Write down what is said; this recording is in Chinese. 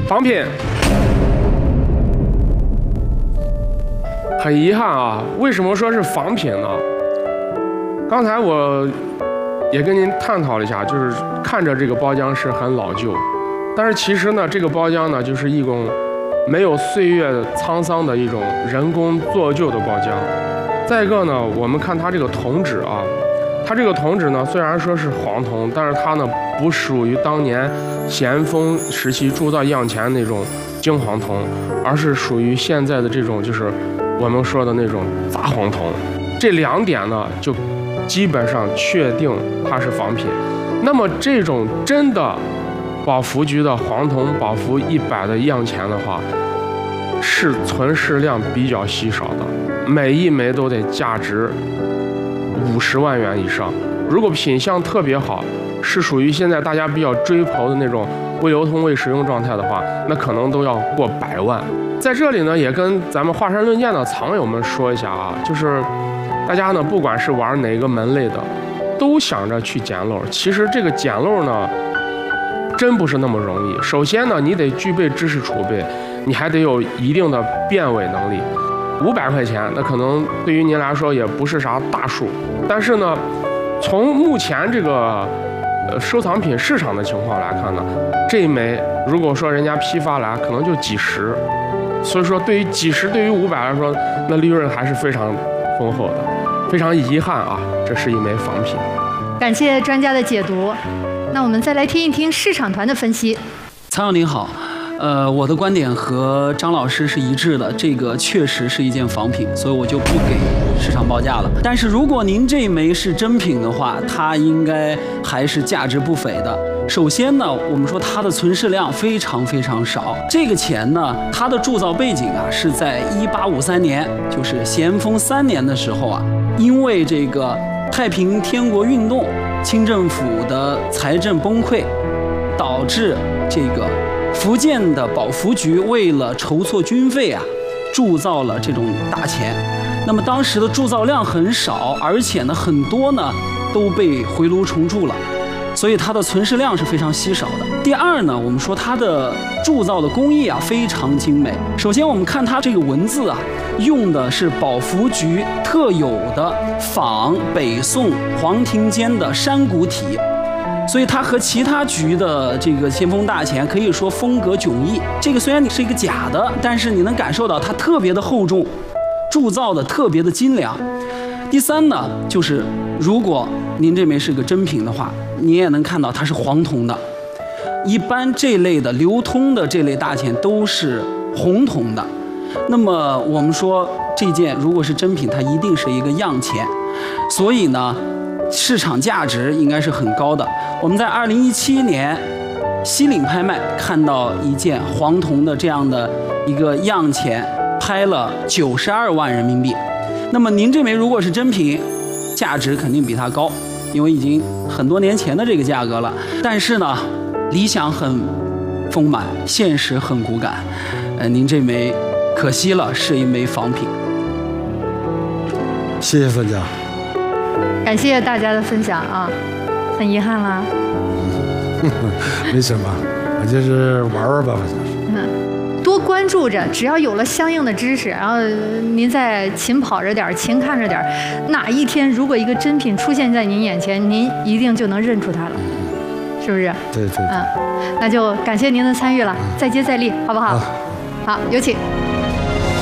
仿品。很遗憾啊，为什么说是仿品呢？刚才我也跟您探讨了一下，就是看着这个包浆是很老旧，但是其实呢，这个包浆呢就是一种没有岁月沧桑的一种人工做旧的包浆。再一个呢，我们看它这个铜质啊，它这个铜质呢虽然说是黄铜，但是它呢不属于当年咸丰时期铸造样钱那种精黄铜，而是属于现在的这种就是我们说的那种杂黄铜。这2点呢就基本上确定它是仿品。那么这种真的保福局的黄铜保福100的样钱的话，是存世量比较稀少的，每一枚都得价值50万元以上。如果品相特别好，是属于现在大家比较追捧的那种未流通未使用状态的话，那可能都要过100万。在这里呢，也跟咱们华山论剑的藏友们说一下啊，就是大家呢，不管是玩哪个门类的，都想着去捡漏。其实这个捡漏呢，真不是那么容易。首先呢，你得具备知识储备，你还得有一定的辨伪能力。500块钱，那可能对于您来说也不是啥大数，但是呢，从目前这个收藏品市场的情况来看呢，这一枚如果说人家批发来，可能就几十。所以说，对于几十，对于500来说，那利润还是非常丰厚的。非常遗憾啊，这是一枚仿品。 感谢专家的解读。那我们再来听一听市场团的分析。 苍友您好，我的观点和张老师是一致的，这个确实是一件仿品，所以我就不给市场报价了。但是如果您这枚是真品的话，它应该还是价值不菲的。首先呢，我们说它的存世量非常非常少。这个钱呢，它的铸造背景啊是在1853年，就是咸丰3年的时候啊，因为这个太平天国运动，清政府的财政崩溃，导致这个福建的保福局为了筹措军费啊，铸造了这种大钱。那么当时的铸造量很少，而且呢很多呢都被回炉重铸了。所以它的存世量是非常稀少的。第二呢，我们说它的铸造的工艺啊非常精美。首先我们看它这个文字啊，用的是保福局特有的仿北宋黄庭坚的山谷体，所以它和其他局的这个咸丰大钱可以说风格迥异。这个虽然你是一个假的，但是你能感受到它特别的厚重，铸造的特别的精良。第三呢，就是如果您这枚是个真品的话，你也能看到它是黄铜的。一般这类的流通的这类大钱都是红铜的。那么我们说这件如果是真品，它一定是一个样钱，所以呢，市场价值应该是很高的。我们在2017年西岭拍卖看到一件黄铜的这样的一个样钱，拍了92万人民币。那么您这枚如果是真品，价值肯定比它高，因为已经很多年前的这个价格了。但是呢，理想很丰满，现实很骨感。您这枚可惜了，是一枚仿品。 谢谢专家， 感谢大家的分享啊，很遗憾啦。 没什么，我就是玩玩吧，我就是。 多关注着，只要有了相应的知识，然后您再勤跑着点，勤看着点，哪一天如果一个真品出现在您眼前，您一定就能认出它了，是不是？ 对对。 那就感谢您的参与了，再接再厉，好不好？好，有请。